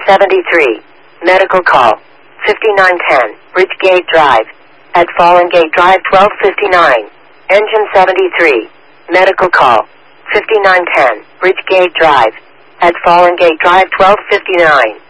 73. Medical call. 5910. Bridgegate Drive. At Fallen Gate Drive 1259. Engine 73. Medical call. 5910. Bridgegate Drive. At Fallen Gate Drive 1259.